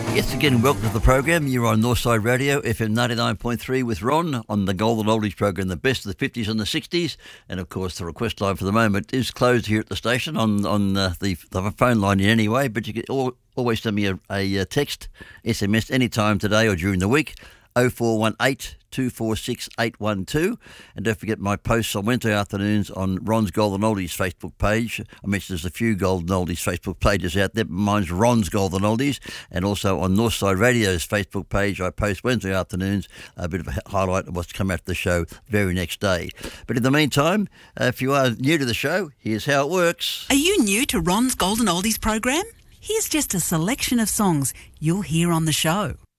Yes, again, welcome to the program. You're on Northside Radio, FM 99.3 with Ron on the Golden Oldies program, the best of the 50s and the 60s. And, of course, the request line for the moment is closed here at the station on the phone line in any way, but you can always send me a text, SMS anytime today or during the week, 0418 246 812, and don't forget my posts on Wednesday afternoons on Ron's Golden Oldies Facebook page. I mentioned there's a few Golden Oldies Facebook pages out there. Mine's Ron's Golden Oldies, and also on Northside Radio's Facebook page I post Wednesday afternoons a bit of a highlight of what's come out of the show the very next day. But in the meantime, if you are new to the show, here's how it works. Are you new to Ron's Golden Oldies program? Here's just a selection of songs you'll hear on the show.